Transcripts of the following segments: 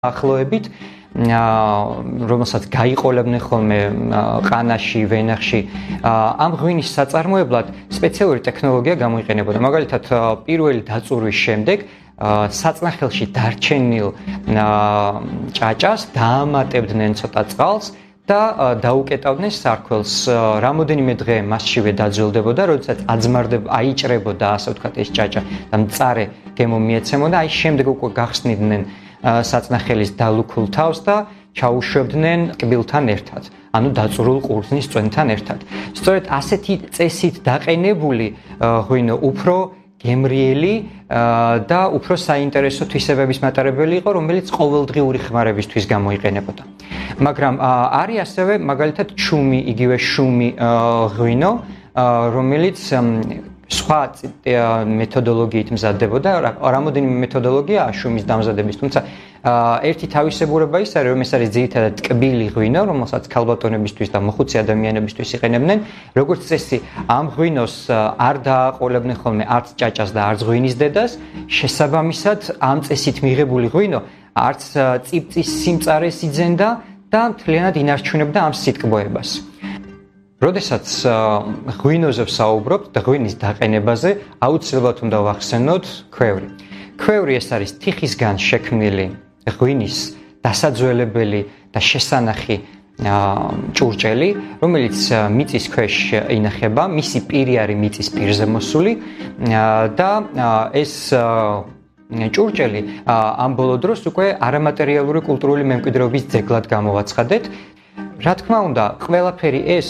ახლოებით რომელსაც გაიყოლებდნენ ხოლმე ყანაში, ვენახში ამ ღვინის საწარმოებლად სპეციალური ტექნოლოგია გამოიყენებოდა. მაგალითად, პირველი დაწურვის შემდეგ საწნახელში დარჩენილ ჭაჭას დაამატებდნენ ცოტა წყალს და დაუკეტავდნენ სარქველს. რამოდენიმე დღე მასშივე დაძველდებოდა, როდესაც აიჭრებოდა, ასე ვთქვათ, ეს ჭაჭა და მწარე გემო მიეცემოდა, აი შემდეგ უკვე გახსნიდნენ საწნახელის დალუქულ თავს და ჩაუშვებდნენ კბილთან ერთად, ანუ დაწურულ ყურძნის წვენთან ერთად. სწორედ ასეთი წესით დაყენებული ღვინო უფრო გემრიელი და უფრო საინტერესო თვისებების მატარებელი იყო, რომელიც ყოველდღიური ხმარებისთვის გამოიყენებოდა. მაგრამ არის ასევე მაგალითად ჩუმი, იგივე შუმი ღვინო, რომელიც სხვა მეთოდოლოგიით მზადდებოდა, რამოდენიმე მეთოდოლოგია შუმის დამზადების, თუმცა ერთი თავისებურება ის არის, რომ ეს არის ძირითადად ტკბილი ღვინო, რომელსაც ქალბატონებისთვის და მოხუცი ადამიანებისთვის იყენებდნენ. როგორც წესი, ამ ღვინოს არ დააყოლებდნენ ხოლმე არც ჭაჭას და არც ღვინის დედას, შესაბამისად, ამ წესით მიღებული ღვინო არც წიფწის სიმწარეს იძენდა და მთლიანად ინარჩუნებდა ამ სიტკბოებას. როდესაც ღვინოზე ვსაუბრობთ და ღვინის დაყენებაზე, აუცილებლად უნდა ვახსენოთ ქვევრი. ქვევრი ეს არის თიხისგან შექმნილი ღვინის დასაძველებელი და შესანახი ჭურჭელი, რომელიც მიწის ქვეშ ინახება, მისი პირი არის მიწის პირზე მოსული და ეს ჭურჭელი ამ ბოლო დროს უკვე არამატერიალური კულტურული მემკვიდრეობის ძეგლად გამოვაცხადეთ. რა თქმა უნდა, ყველაფერი ეს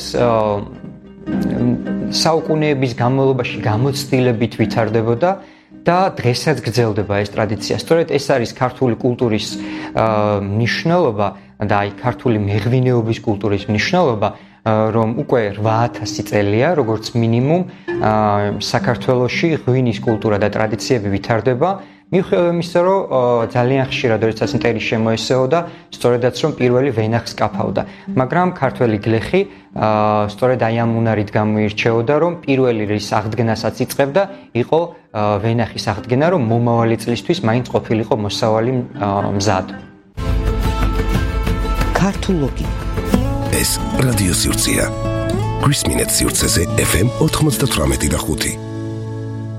საუკუნეების განმავლობაში გამოცდილებით ვითარდებოდა და დღესაც გრძელდება ეს ტრადიცია. სწორედ ეს არის ქართული კულტურის მნიშვნელობა და აი ქართული მეღვინეობის კულტურის მნიშვნელობა, რომ უკვე 8000 წელია, როგორც მინიმუმ საქართველოში ღვინის კულტურა და ტრადიციები ვითარდება. მიუხედავად იმისა, რომ ძალიან ხშირად, როდესაც მტერი შემოესეოდა, სწორედაც რომ პირველი ვენახს კაფავდა. მაგრამ ქართველი გლეხი სწორედ აი ამ უნარით გამოირჩეოდა, რომ პირველი რის აღდგენასაც იწყებდა, იყო ვენახის აღდგენა, რომ მომავალი წლისთვის მაინც ყოფილიყო მოსავალი მზად. ქართულოგი. ეს რადიო სივრცეა. 20 მინუტს სივრცეზე FM 98.5.